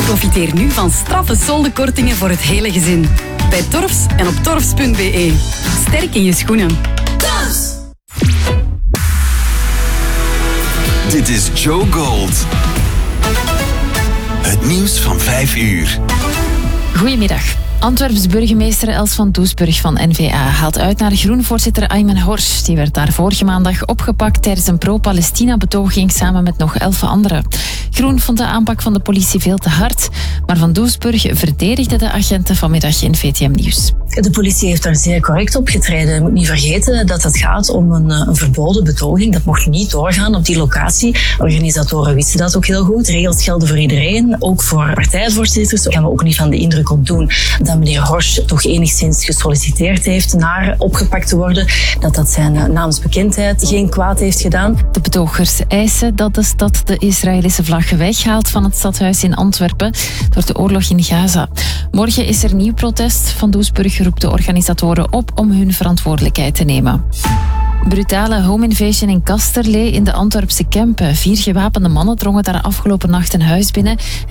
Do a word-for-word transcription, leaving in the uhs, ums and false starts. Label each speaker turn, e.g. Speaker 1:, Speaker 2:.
Speaker 1: Profiteer nu van straffe soldenkortingen voor het hele gezin. Bij Torfs en op torfs punt b e. Sterk in je schoenen. Torfs!
Speaker 2: Dit is Joe Gold. Het nieuws van vijf uur.
Speaker 3: Goedemiddag. Antwerps burgemeester Els van Doesburg van N V A haalt uit naar Groen-voorzitter Ayman Horsch. Die werd daar vorige maandag opgepakt tijdens een pro-Palestina-betoging samen met nog elf anderen. Groen vond de aanpak van de politie veel te hard, maar Van Doesburg verdedigde de agenten vanmiddag in V T M Nieuws.
Speaker 4: De politie heeft daar zeer correct opgetreden. Je moet niet vergeten dat het gaat om een, een verboden betoging. Dat mocht niet doorgaan op die locatie. Organisatoren wisten dat ook heel goed. Regels gelden voor iedereen, ook voor partijvoorzitters. Daar gaan we ook niet van de indruk op doen dat meneer Horsch toch enigszins gesolliciteerd heeft naar opgepakt te worden. Dat dat zijn naamsbekendheid geen kwaad heeft gedaan.
Speaker 3: De betogers eisen dat de stad de Israëlische vlag weghaalt van het stadhuis in Antwerpen door de oorlog in Gaza. Morgen is er nieuw protest. Van Doesburg roept de organisatoren op om hun verantwoordelijkheid te nemen. Brutale home invasion in Kasterlee in de Antwerpse Kempen. Vier gewapende mannen drongen daar afgelopen nacht een huis binnen